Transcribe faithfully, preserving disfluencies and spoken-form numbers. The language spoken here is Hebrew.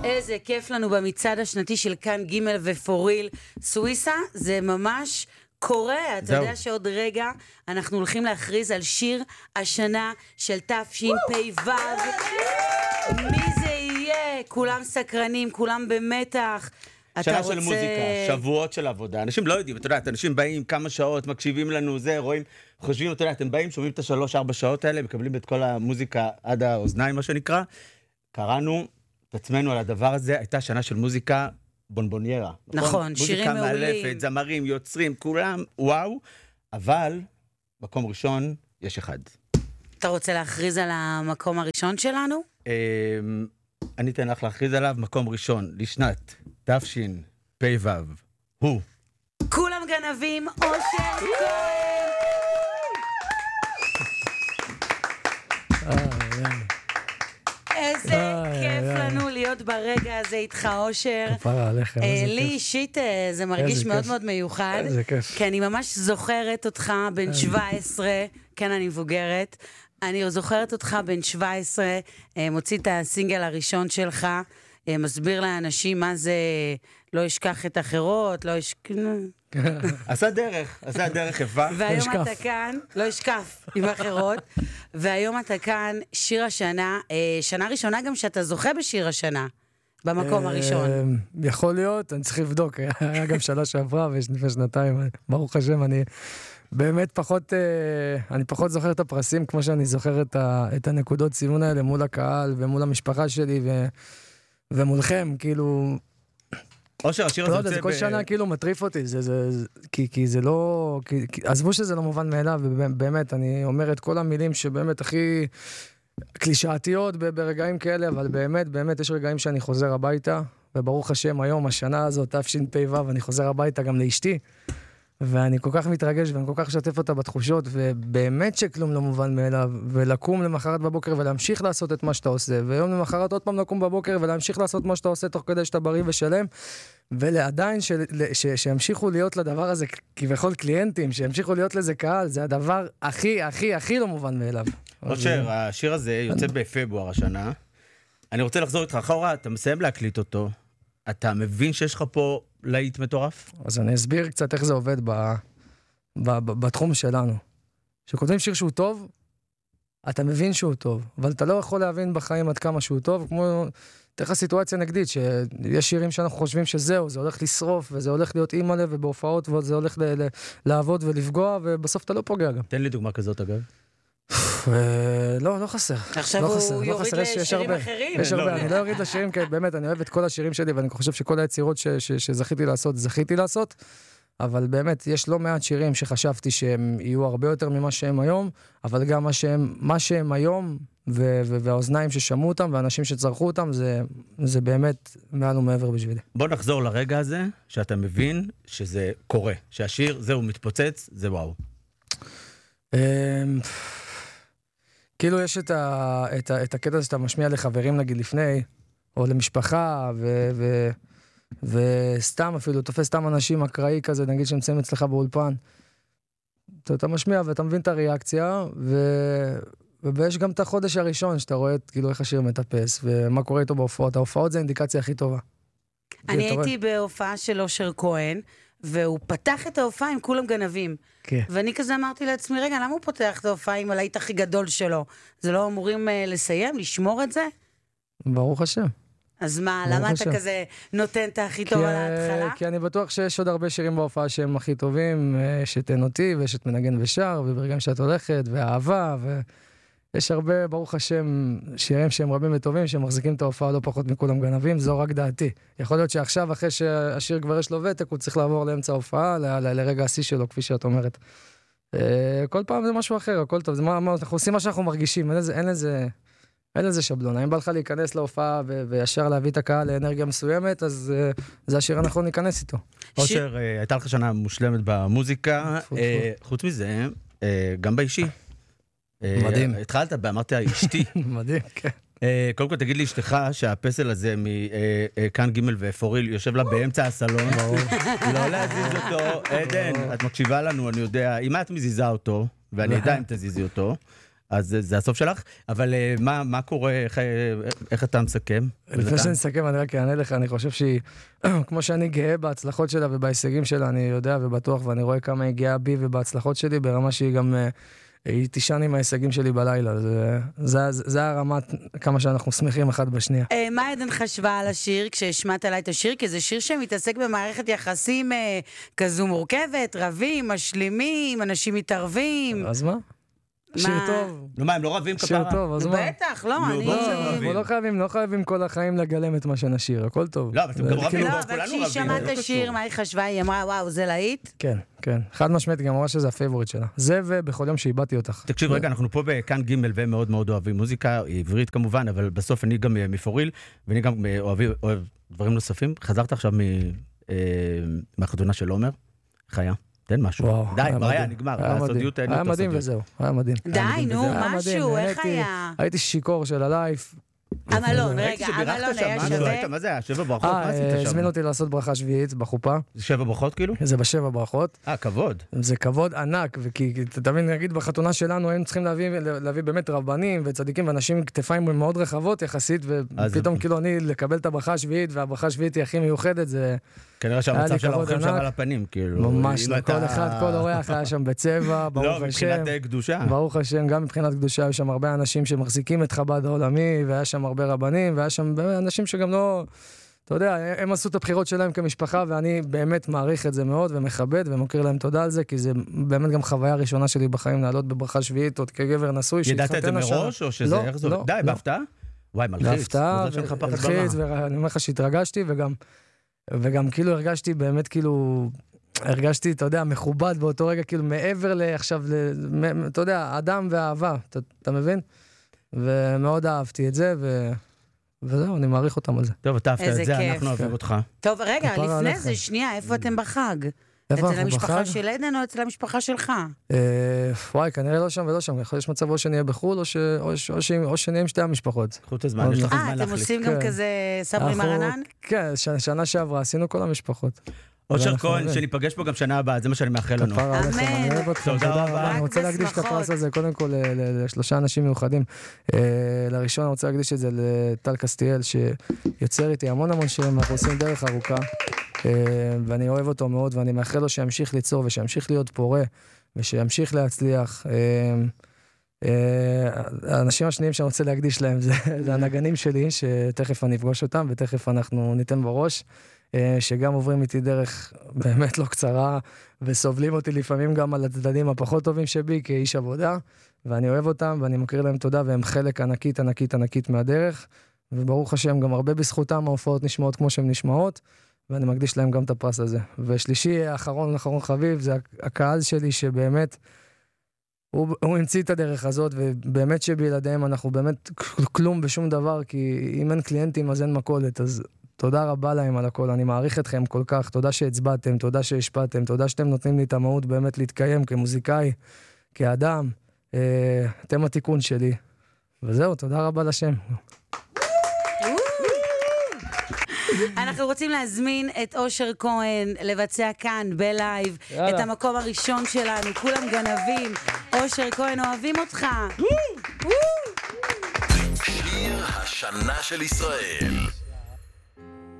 איזה כיף לנו במצעד השנתי של כאן ג' ופוריל. סוויסה זה ממש קורה. אתה יודע שעוד רגע אנחנו הולכים להכריז על שיר השנה של תשפ"ו. מי זה יהיה? כולם סקרנים, כולם במתח. שנה של מוזיקה, שבועות של עבודה. אנשים לא יודעים, אתה יודע, אנשים באים כמה שעות, מקשיבים לנו, זה, רואים, חושבים, אתה יודע, אתם באים, שומעים את השלוש, ארבע שעות האלה, מקבלים את כל המוזיקה עד האוזניים, מה שנקרא. קראנו את עצמנו על הדבר הזה, הייתה שנה של מוזיקה בונבוניירה. נכון, שירים מעולים. מוזיקה מאלפת, זמרים, יוצרים, כולם, וואו. אבל, מקום ראשון, יש אחד. אתה רוצה להכריז על המקום הראשון שלנו? אני אתן לך להכריז עליו, מקום ראשון, לשנת תשפ"ו. הוא. כולם גנבים, אושר כהן. איזה כיף לנו להיות ברגע הזה איתך, אושר. כפרה עליך, איזה כיף. לי אישית זה מרגיש מאוד מאוד מיוחד. איזה כיף. כי אני ממש זוכרת אותך בן שבע עשרה, כן, אני מבוגרת. אני זוכרת אותך בן שבע עשרה, מוציא את הסינגל הראשון שלך, מסביר לאנשים מה זה לא ישכח את אחרות, לא ישכח... עשה דרך, עשה דרך יפה. והיום אתה כאן, לא ישכף עם אחרות, והיום אתה כאן, שיר השנה, שנה ראשונה גם שאתה זוכה בשיר השנה, במקום הראשון. יכול להיות, אני צריך לבדוק, היה גם שנה שעברה ולפני שנתיים, ברוך השם, אני... באמת פחות, אני פחות זוכר את הפרסים כמו שאני זוכר את, ה, את הנקודות ציון האלה מול הקהל ומול המשפחה שלי ו, ומולכם, כאילו... אושר, השיר הזה... לא יודע, זה כל שנה כאילו מטריף אותי, זה, זה, זה, כי, כי זה לא... כי, כי, עזבו שזה לא מובן מאליו, ובאמת, אני אומר את כל המילים שבאמת הכי קלישאתיות ברגעים כאלה, אבל באמת, באמת יש רגעים שאני חוזר הביתה, וברוך השם היום, השנה הזאת, תשפ"ו, אני חוזר הביתה גם לאשתי, ואני כל כך מתרגש, ואני כל כך שתף אותה בתחושות, ובאמת שכלום לא מובן מאליו, ולקום למחרת בבוקר ולהמשיך לעשות את מה שאתה עושה, ויום למחרת עוד פעם לקום בבוקר ולהמשיך לעשות מה שאתה עושה תוך כדי שאתה בריא ושלם, ולעדיין ש, ש, שימשיכו להיות לדבר הזה כביכול קליינטים, שימשיכו להיות לזה קהל, זה הדבר הכי, הכי, הכי לא מובן מאליו. אושר, השיר הזה יוצא בפברואר השנה, אני רוצה לחזור איתך אחורה, אתה מסיים להקליט אותו, אתה מבין שיש לך פה להיט מטורף? אז אני אסביר קצת איך זה עובד ב, ב, ב, בתחום שלנו. כשכותבים שיר שהוא טוב, אתה מבין שהוא טוב, אבל אתה לא יכול להבין בחיים עד כמה שהוא טוב, כמו תלך סיטואציה נגדית, שיש שירים שאנחנו חושבים שזהו, זה הולך לשרוף, וזה הולך להיות אימא לב, ובהופעות, וזה הולך ל, ל, לעבוד ולפגוע, ובסוף אתה לא פוגע גם. תן לי דוגמה כזאת אגב. לא, לא חסר. עכשיו הוא יוריד לשירים אחרים. יש הרבה, אני לא יוריד לשירים, כי באמת, אני אוהב את כל השירים שלי, ואני חושב שכל היצירות שזכיתי לעשות, זכיתי לעשות, אבל באמת, יש לא מעט שירים שחשבתי שהם יהיו הרבה יותר ממה שהם היום, אבל גם מה שהם היום, והאוזניים ששמעו אותם, והאנשים שצרכו אותם, זה באמת מעל ומעבר בשבילי. בוא נחזור לרגע הזה, שאתה מבין שזה קורה, שהשיר, זהו, מתפוצץ, זה וואו. כאילו יש את, ה, את, ה, את הקטע שאתה משמיע לחברים נגיד לפני, או למשפחה, ו, ו, וסתם אפילו, תופס סתם אנשים אקראי כזה, נגיד שמצאים אצלך באולפן. אתה, אתה משמיע ואתה מבין את הריאקציה, ו, ויש גם את החודש הראשון שאתה רואה את, כאילו איך השיר מטפס, ומה קורה איתו בהופעות. ההופעות זה האינדיקציה הכי טובה. אני הייתי בהופעה של אושר כהן, והוא פתח את ההופעה עם כולם גנבים. כן. ואני כזה אמרתי לעצמי, רגע, למה הוא פותח את ההופעה עם הלהיט הכי גדול שלו? זה לא אמורים uh, לסיים, לשמור את זה? ברוך השם. אז מה, למה השם. אתה כזה נותן את הכי טוב על ההתחלה? כי אני בטוח שיש עוד הרבה שירים בהופעה שהם הכי טובים, שתן אותי, ויש את מנגן ושר, וברגעים שאת הולכת, והאהבה, ויש הרבה, ברוך השם, שירים שהם רבים וטובים, שמחזיקים את ההופעה לא פחות מכולם גנבים, זו רק דעתי. יכול להיות שעכשיו, אחרי שהשיר כבר יש לו ותק, הוא צריך לעבור לאמצע ההופעה, ל- ל- לרגע השיא שלו, כפי שאת אומרת. כל פעם זה משהו אחר, הכל טוב, זה מה, מה, אנחנו עושים מה שאנחנו מרגישים, אין לזה, אין לזה, אין לזה שבלון. אם בא לך להיכנס להופעה ו- וישר להביא את הקהל לאנרגיה מסוימת, אז זה השיר הנכון להיכנס איתו. אושר, הייתה לך שנה מושלמת במוזיקה, חוץ מזה, גם באישי. מדהים. התחלת, אמרת אשתי. מדהים, כן. קודם כל תגיד לי אשתך שהפסל הזה מכאן ג' ואפוריל יושב לה באמצע הסלון. לא להזיז אותו, עדן, את מקשיבה לנו, אני יודע, אם את מזיזה אותו, ואני יודע אם תזיזי אותו, אז זה הסוף שלך, אבל מה, מה קורה, איך, איך אתה מסכם? לפני שאני מסכם, אני רק אענה לך, אני חושב שהיא, כמו שאני גאה בהצלחות שלה ובהישגים שלה, אני יודע ובטוח, ואני רואה כמה היא גאה בי ובהצלחות שלי, ברמה שהיא גם, היא תישן עם ההישגים שלי בלילה. זה, זה, זה הרמת כמה שאנחנו שמחים אחד בשנייה. מה עדן חשבה על השיר כשהשמעת עליי את השיר? כי זה שיר שמתעסק במערכת יחסים כזו מורכבת, רבים, משלימים, אנשים מתערבים. אז מה? שיר טוב. נו מה, הם לא רבים כפרה? שיר טוב, אז מה? בטח, לא, אני... לא חייבים, לא חייבים כל החיים לגלם את מה שנשיר, הכל טוב. לא, אבל אתם גם רבים, לא, אבל כשהיא שמעת את השיר, מה היא חשבה? היא אמרה, וואו, זה להיט? כן, כן. חד משמעית, גם אמרה שזה הפייבוריט שלה. זה ובכל יום שאיבדתי אותך. תקשיב, רגע, אנחנו פה בכאן ג' ומאוד מאוד אוהבים מוזיקה, עברית כמובן, אבל בסוף אני גם מפוריל, ואני גם אוהב דברים נוספים. חזרת עכשיו מהחתונה של עומר, חיה. תן משהו. די, כבר היה, נגמר. היה מדהים וזהו, היה מדהים. די, נו, משהו, איך היה? הייתי שיקור של הלייף. המלון, רגע, המלון היה שווה. מה זה היה? שבע ברכות? מה עשית שם? הזמינו אותי לעשות ברכה שביעית בחופה. זה שבע ברכות כאילו? זה בשבע ברכות. אה, כבוד. זה כבוד ענק, וכי, תבין, נגיד, בחתונה שלנו היינו צריכים להביא באמת רבנים וצדיקים ואנשים עם כתפיים מאוד רחבות יחסית, ופתאום כאילו אני לקבל את הברכה השביעית, והברכה השביעית היא הכי מיוחדת, זה... כנראה שהמצב של האורחים שם על הפנים, כאילו. ממש, כל אחד, כל אורח היה שם בצבע, ברוך השם. לא, מבחינת קדושה. ברוך השם, גם מבחינת קדושה, היו שם הרבה אנשים שמחזיקים את חב"ד העולמי, והיה שם הרבה רבנים, והיה שם אנשים שגם לא, אתה יודע, הם עשו את הבחירות שלהם כמשפחה, ואני באמת מעריך את זה מאוד, ומכבד, ומכיר להם תודה על זה, כי זה באמת גם חוויה ראשונה שלי בחיים, לעלות בברכה שביעית, עוד כגבר נשוי, ידעת את זה מראש, או שזה, איך זה? די, בהפתעה? וואי, מלחיץ. בהפתעה, מלחיץ, ואני אומר לך שהתרגשתי, וגם וגם כאילו הרגשתי באמת כאילו, הרגשתי, אתה יודע, מכובד באותו רגע, כאילו מעבר לעכשיו, אתה יודע, אדם ואהבה, אתה, אתה מבין? ומאוד אהבתי את זה, ו... וזהו, אני מעריך אותם על זה. טוב, אתה אהבת את זה, אנחנו אוהבים אותך. טוב, רגע, לפני זה, שנייה, איפה אתם בחג? אצל המשפחה של עדן או אצל המשפחה שלך? וואי, כנראה לא שם ולא שם. יש מצב או שנהיה בחול, או שנהיה עם שתי המשפחות. קחו את הזמן, יש לך זמן להחליט. אה, אתם עושים גם כזה סברי מרנן? כן, שנה שעברה, עשינו כל המשפחות. אושר כהן, שניפגש פה גם שנה הבאה, זה מה שאני מאחל לנו. אמן. תודה רבה. אני רוצה להקדיש את הפרס הזה, קודם כל, לשלושה אנשים מיוחדים. לראשון, אני רוצה להקדיש את זה לטל קסטיאל, שיוצר איתי המון המון שירים, אנחנו עושים דרך ארוכה. ואני אוהב אותו מאוד, ואני מאחל לו שימשיך ליצור, ושימשיך להיות פורה, ושימשיך להצליח. האנשים השניים שאני רוצה להקדיש להם, זה הנגנים שלי, שתכף אני אפגוש אותם, ותכף אנחנו ניתן בראש, שגם עוברים איתי דרך באמת לא קצרה, וסובלים אותי לפעמים גם על הצדדים הפחות טובים שבי, כאיש עבודה, ואני אוהב אותם, ואני מכיר להם תודה, והם חלק ענקית, ענקית, ענקית מהדרך, וברוך השם, גם הרבה בזכותם ההופעות נשמעות כמו שהן נשמעות, ואני מקדיש להם גם את הפרס הזה. ושלישי, האחרון, האחרון חביב, זה הקהל שלי שבאמת, הוא, הוא המציא את הדרך הזאת, ובאמת שבילדיהם אנחנו באמת כלום בשום דבר, כי אם אין קליינטים אז אין מקולת, אז תודה רבה להם על הכל, אני מעריך אתכם כל כך, תודה שהצבעתם, תודה שהשפעתם, תודה שאתם נותנים לי את המהות באמת להתקיים כמוזיקאי, כאדם, אה, אתם התיקון שלי, וזהו, תודה רבה לשם. אנחנו רוצים להזמין את אושר כהן לבצע כאן בלייב את המקום הראשון שלנו, כולם גנבים. אושר כהן, אוהבים אותך. שיר השנה של ישראל.